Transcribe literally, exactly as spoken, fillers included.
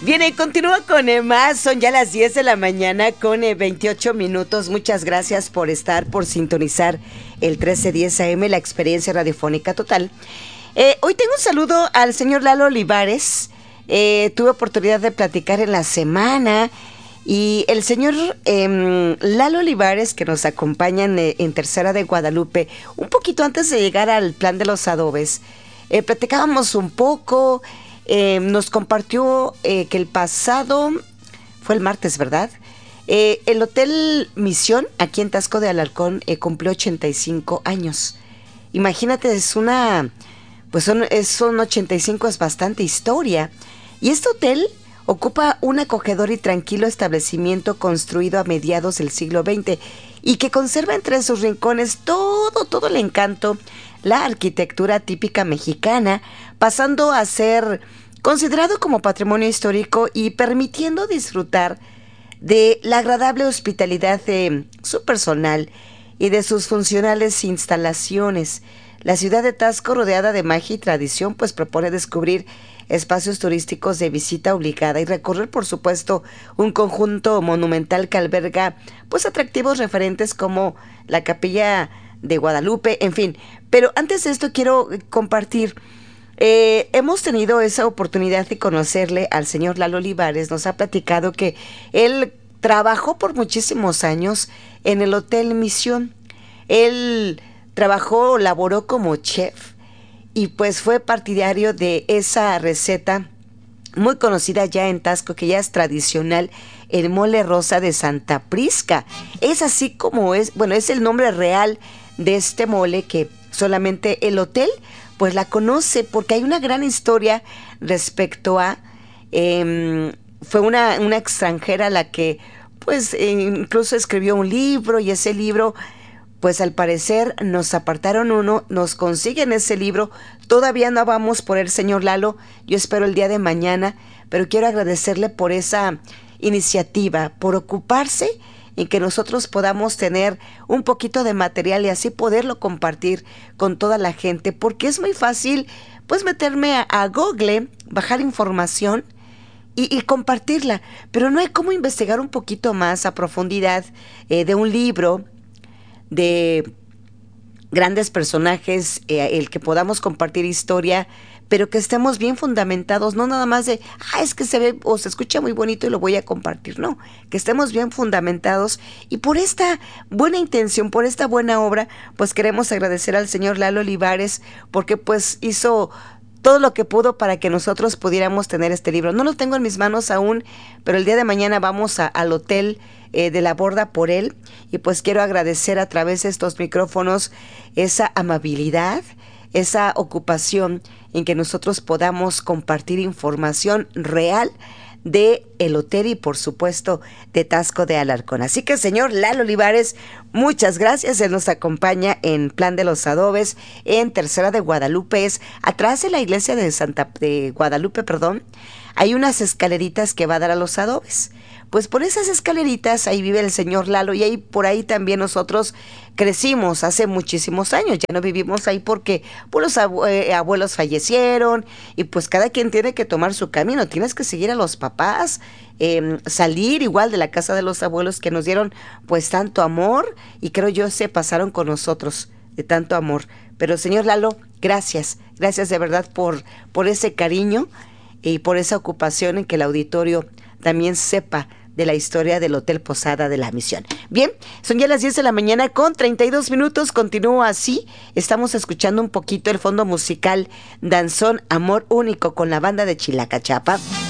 Bien, y continúo con eh, más. Son ya las diez de la mañana con eh, veintiocho minutos. Muchas gracias por estar, por sintonizar el trece diez A M, la experiencia radiofónica total. Eh, hoy tengo un saludo al señor Lalo Olivares. Eh, tuve oportunidad de platicar en la semana. Y el señor eh, Lalo Olivares, que nos acompaña en, en Tercera de Guadalupe, un poquito antes de llegar al plan de los adobes, eh, platicábamos un poco. Eh, nos compartió eh, que el pasado, fue el martes, ¿verdad? Eh, el Hotel Misión, aquí en Taxco de Alarcón, eh, cumplió ochenta y cinco años. Imagínate, es una, pues son, es, son ochenta y cinco, es bastante historia. Y este hotel ocupa un acogedor y tranquilo establecimiento construido a mediados del siglo veinte y que conserva entre sus rincones todo, todo el encanto, la arquitectura típica mexicana, pasando a ser considerado como patrimonio histórico y permitiendo disfrutar de la agradable hospitalidad de su personal y de sus funcionales instalaciones. La ciudad de Taxco, rodeada de magia y tradición, pues propone descubrir espacios turísticos de visita obligada y recorrer, por supuesto, un conjunto monumental que alberga pues atractivos referentes como la Capilla de Guadalupe, en fin. Pero antes de esto quiero compartir, eh, hemos tenido esa oportunidad de conocerle al señor Lalo Olivares. Nos ha platicado que él trabajó por muchísimos años en el Hotel Misión. Él trabajó, laboró como chef y pues fue partidario de esa receta muy conocida ya en Taxco, que ya es tradicional, el mole rosa de Santa Prisca. Es así como es, bueno, es el nombre real de este mole que solamente el hotel pues la conoce, porque hay una gran historia respecto a, eh, fue una, una extranjera la que pues eh, incluso escribió un libro, y ese libro pues al parecer nos apartaron uno, nos consiguen ese libro. Todavía no vamos por el señor Lalo, yo espero el día de mañana, pero quiero agradecerle por esa iniciativa, por ocuparse en que nosotros podamos tener un poquito de material y así poderlo compartir con toda la gente, porque es muy fácil pues meterme a, a Google, bajar información y, y compartirla, pero no hay cómo investigar un poquito más a profundidad eh, de un libro, de grandes personajes, eh, el que podamos compartir historia, pero que estemos bien fundamentados, no nada más de, ah, es que se ve o se escucha muy bonito y lo voy a compartir, no, que estemos bien fundamentados. Y por esta buena intención, por esta buena obra, pues queremos agradecer al señor Lalo Olivares, porque pues hizo todo lo que pudo para que nosotros pudiéramos tener este libro. No lo tengo en mis manos aún, pero el día de mañana vamos a, al hotel eh, de la Borda por él, y pues quiero agradecer a través de estos micrófonos esa amabilidad, esa ocupación en que nosotros podamos compartir información real de el hotel y por supuesto de Taxco de Alarcón. Así que señor Lalo Olivares, muchas gracias. Él nos acompaña en Plan de los Adobes en Tercera de Guadalupe, es atrás de la iglesia de Santa de Guadalupe, perdón. Hay unas escaleritas que va a dar a los adobes. Pues por esas escaleritas ahí vive el señor Lalo, y ahí por ahí también nosotros crecimos hace muchísimos años. Ya no vivimos ahí porque pues, los abue- eh, abuelos fallecieron y pues cada quien tiene que tomar su camino. Tienes que seguir a los papás, eh, salir igual de la casa de los abuelos que nos dieron pues tanto amor, y creo yo se pasaron con nosotros de tanto amor. Pero señor Lalo, gracias, gracias de verdad por, por ese cariño y por esa ocupación en que el auditorio también sepa de la historia del Hotel Posada de la Misión. Bien, son ya las diez de la mañana con treinta y dos minutos, continúo así. Estamos escuchando un poquito el fondo musical Danzón Amor Único con la banda de Chilacachapa.